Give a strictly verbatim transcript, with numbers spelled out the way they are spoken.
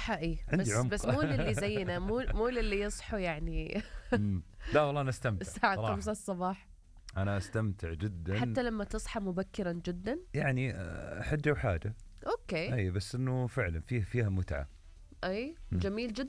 صراحة إيه، بس عمق. بس مو للي زينا، مو مو للي يصحوا يعني لا والله أنا استمتع الساعة صراحة. خمسة الصباح. أنا استمتع جدا حتى لما تصحى مبكرا جدا يعني آه، حجة وحاجة. أوكي. أي بس إنه فعلا فيه فيها متعة. أي مم. جميل جدا.